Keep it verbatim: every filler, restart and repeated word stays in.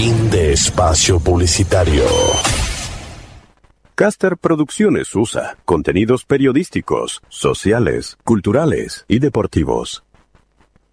Fin de espacio publicitario. Caster Producciones U S A. Contenidos periodísticos, sociales, culturales y deportivos.